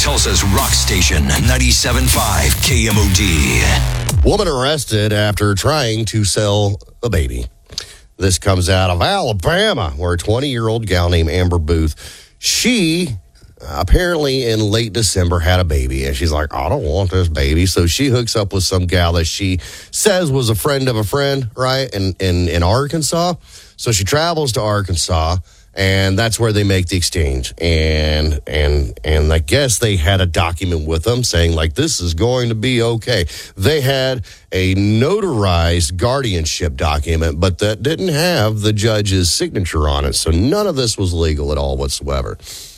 Tulsa's rock station, 97.5 KMOD. Woman arrested after trying to sell a baby. This comes out of Alabama, where a 20-year-old gal named Amber Booth, she apparently in late December had a baby, and she's like, I don't want this baby. So she hooks up with some gal that she says was a friend of a friend, right, in Arkansas. So she travels to Arkansas, and that's where they make the exchange. And I guess they had a document with them saying, like, this is going to be okay. They had a notarized guardianship document, but that didn't have the judge's signature on it. So none of this was legal at all whatsoever.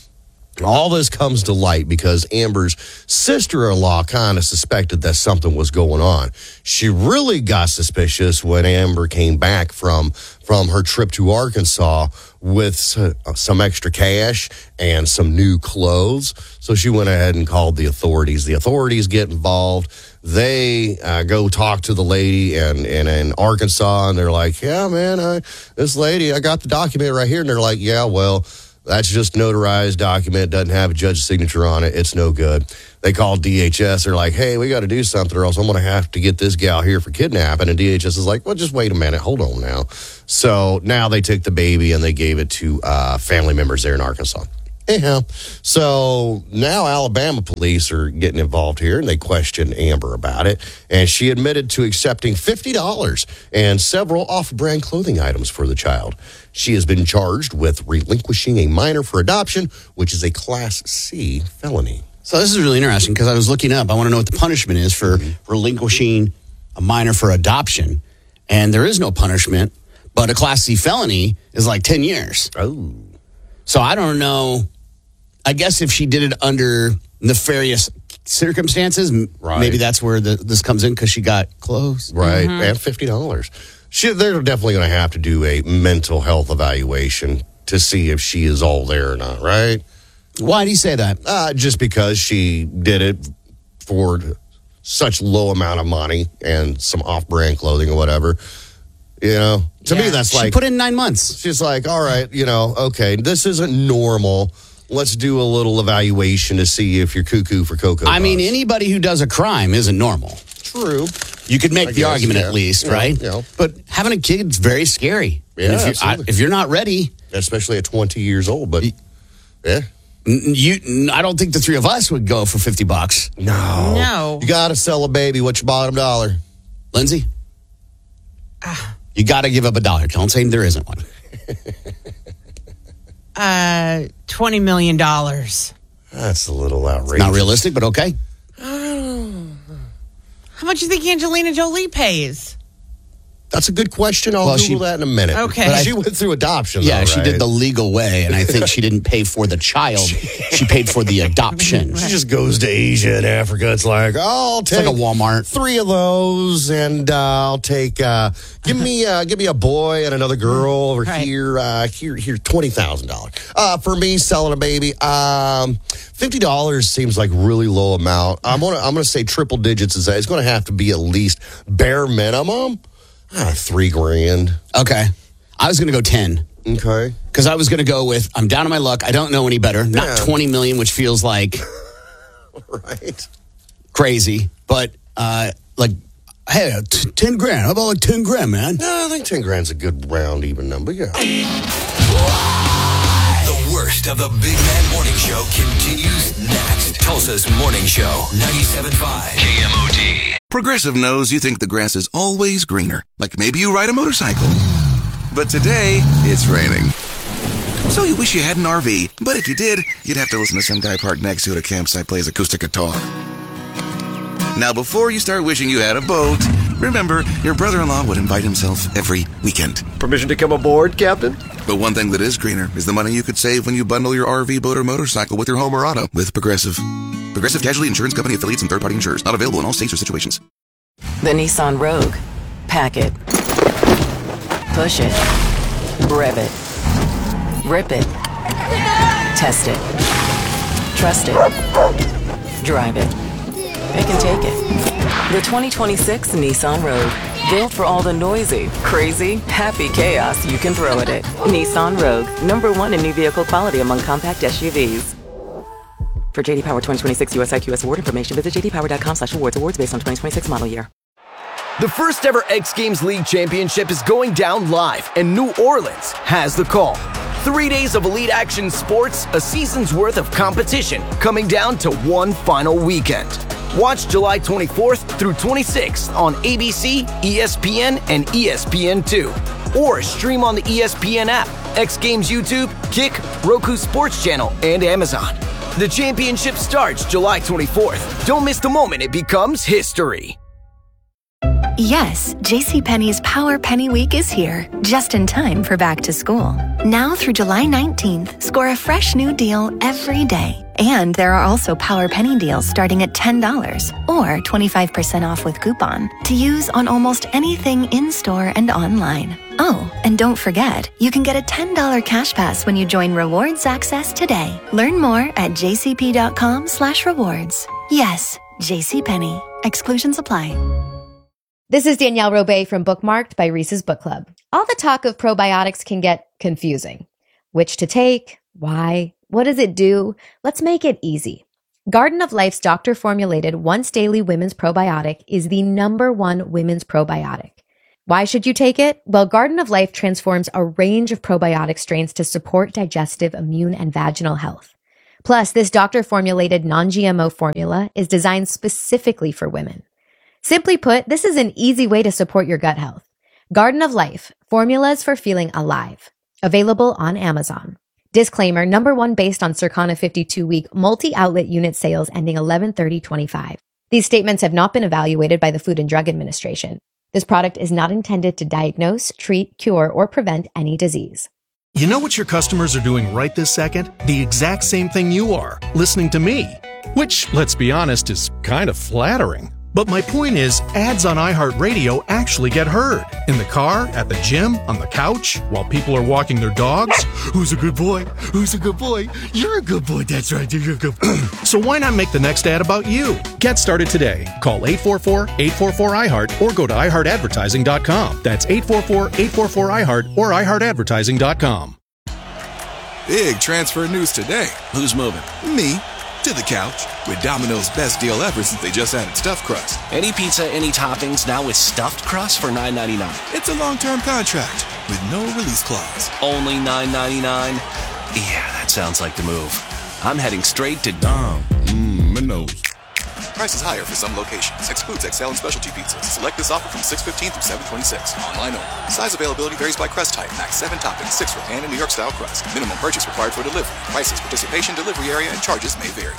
All this comes to light because Amber's sister-in-law kind of suspected that something was going on. She really got suspicious when Amber came back from her trip to Arkansas with some extra cash and some new clothes. So she went ahead and called the authorities. The authorities get involved. They go talk to the lady in Arkansas, and they're like, yeah, man, this lady, I got the document right here. And they're like, yeah, well, that's just notarized document, doesn't have a judge's signature on it. It's no good. They call DHS. They're like, hey, we got to do something or else I'm going to have to get this gal here for kidnapping. And DHS is like, well, just wait a minute. Hold on now. So now they took the baby and they gave it to family members there in Arkansas. Anyhow, so now Alabama police are getting involved here, and they questioned Amber about it. And she admitted to accepting $50 and several off-brand clothing items for the child. She has been charged with relinquishing a minor for adoption, which is a Class C felony. So this is really interesting because I was looking up. I want to know what the punishment is for relinquishing a minor for adoption. And there is no punishment, but a Class C felony is like 10 years. Oh. So I don't know. I guess if she did it under nefarious circumstances, right, maybe that's where this comes in because she got clothes. Right, and $50. They're definitely going to have to do a mental health evaluation to see if she is all there or not, right? Why do you say that? Just because she did it for such low amount of money and some off-brand clothing or whatever. You know, to me, that's like... She put in 9 months. She's like, all right, okay, this isn't normal. Let's do a little evaluation to see if you're cuckoo for Cocoa Puffs. I mean, anybody who does a crime isn't normal. True. You could make the argument at least, right? Yeah. But having a kid is very scary. Yeah, if you're not ready... Especially at 20 years old, but yeah. I don't think the three of us would go for $50. No. You got to sell a baby. What's your bottom dollar? Lindsay? You got to give up $1. Don't say there isn't one. $20 million. That's a little outrageous. Not realistic, but okay. How much do you think Angelina Jolie pays? That's a good question. I'll Google that in a minute. Okay. But she went through adoption, Yeah, though, she right? did the legal way, and I think she didn't pay for the child. She paid for the adoption. She just goes to Asia and Africa. It's like, I'll take like a Walmart. 3 of those, and I'll take give me a boy and another girl over here. Here, $20,000 for me selling a baby. $50 seems like really low amount. I'm gonna say triple digits is that it's going to have to be at least bare minimum. $3,000. Okay. I was going to go 10. Okay. Because I was going to go with, I'm down on my luck. I don't know any better. Not 20 million, which feels like right, crazy. But like, hey, 10 grand. How about like 10 grand, man? No, I think 10 grand's a good round even number. Yeah. The worst of the Big Man Morning Show continues next. Tulsa's Morning Show, 97.5 KMOD. Progressive knows you think the grass is always greener. Like maybe you ride a motorcycle. But today, it's raining. So you wish you had an RV. But if you did, you'd have to listen to some guy parked next to it at a campsite plays acoustic guitar. Now, before you start wishing you had a boat, remember, your brother-in-law would invite himself every weekend. Permission to come aboard, Captain? But one thing that is greener is the money you could save when you bundle your RV, boat, or motorcycle with your home or auto with Progressive. Progressive Casualty Insurance Company affiliates and third-party insurers. Not available in all states or situations. The Nissan Rogue. Pack it. Push it. Rev it. Rip it. Test it. Trust it. Drive it. It can take it. The 2026 Nissan Rogue. Built for all the noisy, crazy, happy chaos you can throw at it. Nissan Rogue. #1 in new vehicle quality among compact SUVs. For JD Power 2026 US IQS award information, visit jdpower.com/awards. Awards based on 2026 model year. The first ever X Games League Championship is going down live, and New Orleans has the call. 3 days of elite action sports, a season's worth of competition, coming down to one final weekend. Watch July 24th through 26th on ABC, ESPN, and ESPN2. Or stream on the ESPN app, X Games YouTube, Kick, Roku Sports Channel, and Amazon. The championship starts July 24th. Don't miss the moment it becomes history. Yes, JCPenney's Power Penny Week is here, just in time for back to school. Now through July 19th, score a fresh new deal every day. And there are also Power Penny deals starting at $10 or 25% off with coupon to use on almost anything in-store and online. Oh, and don't forget, you can get a $10 cash pass when you join Rewards Access today. Learn more at jcp.com/rewards. Yes, JCPenney. Exclusions apply. This is Danielle Robay from Bookmarked by Reese's Book Club. All the talk of probiotics can get confusing. Which to take? Why? What does it do? Let's make it easy. Garden of Life's doctor-formulated once-daily women's probiotic is the #1 women's probiotic. Why should you take it? Well, Garden of Life transforms a range of probiotic strains to support digestive, immune, and vaginal health. Plus, this doctor-formulated non-GMO formula is designed specifically for women. Simply put, this is an easy way to support your gut health. Garden of Life, formulas for feeling alive. Available on Amazon. Disclaimer, #1 based on Circana 52-week multi-outlet unit sales ending 11/30/25. These statements have not been evaluated by the Food and Drug Administration. This product is not intended to diagnose, treat, cure, or prevent any disease. You know what your customers are doing right this second? The exact same thing you are, listening to me. Which, let's be honest, is kind of flattering. But my point is, ads on iHeartRadio actually get heard. In the car, at the gym, on the couch, while people are walking their dogs. Who's a good boy? Who's a good boy? You're a good boy. That's right. You're a good boy. So why not make the next ad about you? Get started today. Call 844-844-iHeart or go to iHeartAdvertising.com. That's 844-844-iHeart or iHeartAdvertising.com. Big transfer news today. Who's moving? Me. To the couch with Domino's best deal ever since they just added stuffed crust. Any pizza, any toppings, now with stuffed crust for $9.99. It's a long-term contract with no release clause. Only $9.99? Yeah, that sounds like the move. I'm heading straight to Domino's. Price is higher for some locations. Excludes XL and specialty pizzas. Select this offer from 6/15 through 7/26. Online only. Size availability varies by crust type. Max 7 toppings, 6 for pan and New York style crust. Minimum purchase required for delivery. Prices, participation, delivery area, and charges may vary.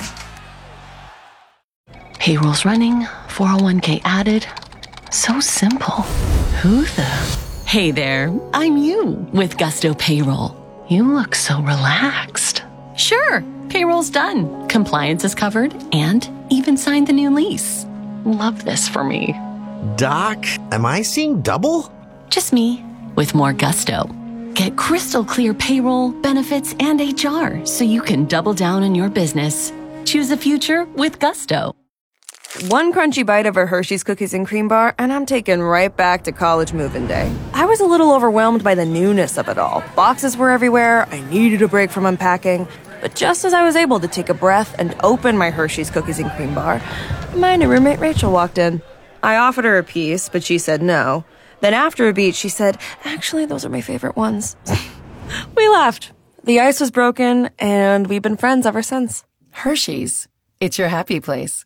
Payroll's running, 401k added. So simple. Who the? Hey there, I'm you with Gusto Payroll. You look so relaxed. Sure, payroll's done. Compliance is covered and even signed the new lease. Love this for me. Doc, am I seeing double? Just me with more gusto. Get crystal clear payroll, benefits, and HR so you can double down on your business. Choose a future with Gusto. One crunchy bite of a Hershey's Cookies and Cream Bar, and I'm taken right back to college move-in day. I was a little overwhelmed by the newness of it all. Boxes were everywhere, I needed a break from unpacking. But just as I was able to take a breath and open my Hershey's Cookies and Cream Bar, my new roommate Rachel walked in. I offered her a piece, but she said no. Then after a beat, she said, actually, those are my favorite ones. We laughed. The ice was broken, and we've been friends ever since. Hershey's. It's your happy place.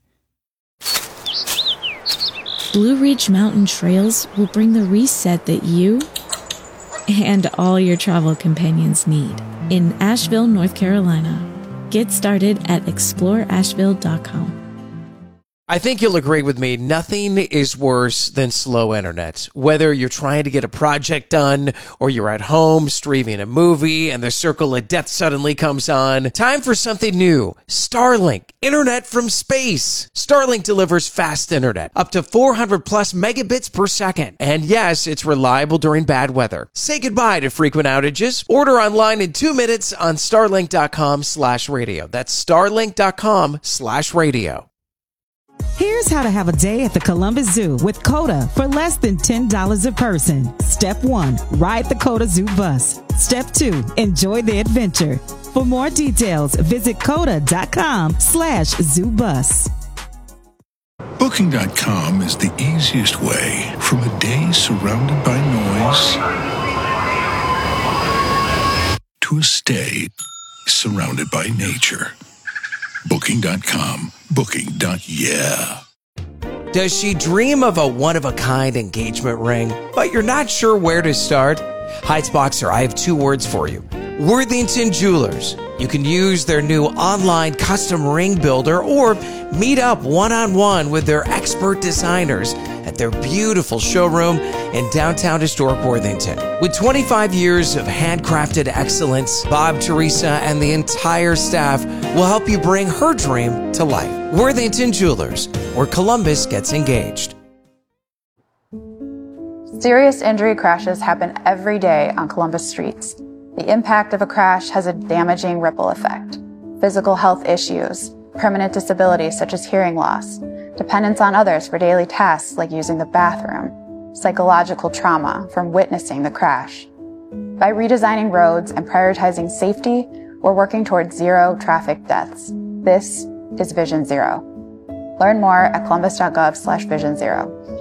Blue Ridge Mountain Trails will bring the reset that you and all your travel companions need in Asheville, North Carolina. Get started at exploreasheville.com. I think you'll agree with me, nothing is worse than slow internet. Whether you're trying to get a project done or you're at home streaming a movie and the circle of death suddenly comes on, time for something new. Starlink, internet from space. Starlink delivers fast internet, up to 400 plus megabits per second. And yes, it's reliable during bad weather. Say goodbye to frequent outages. Order online in 2 minutes on starlink.com/radio. That's starlink.com/radio. Here's how to have a day at the Columbus Zoo with CODA for less than $10 a person. Step 1, ride the CODA Zoo bus. Step 2, enjoy the adventure. For more details, visit coda.com/zoobus. Booking.com is the easiest way from a day surrounded by noise to a stay surrounded by nature. Booking.com. Booking.yeah. Does she dream of a one-of-a-kind engagement ring, but you're not sure where to start? Heights Boxer, I have 2 words for you. Worthington Jewelers. You can use their new online custom ring builder or meet up one-on-one with their expert designers at their beautiful showroom in downtown historic Worthington. With 25 years of handcrafted excellence, Bob, Teresa, and the entire staff will help you bring her dream to life. Worthington Jewelers, where Columbus gets engaged. Serious injury crashes happen every day on Columbus streets. The impact of a crash has a damaging ripple effect. Physical health issues, permanent disabilities such as hearing loss, dependence on others for daily tasks like using the bathroom, psychological trauma from witnessing the crash. By redesigning roads and prioritizing safety, we're working towards 0 traffic deaths. This is Vision Zero. Learn more at columbus.gov/Vision Zero.